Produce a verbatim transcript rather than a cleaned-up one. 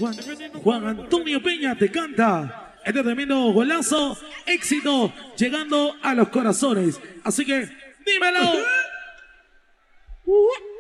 Juan, Juan Antonio Peña te canta este tremendo golazo, éxito, llegando a los corazones. Así que, dímelo. Uh.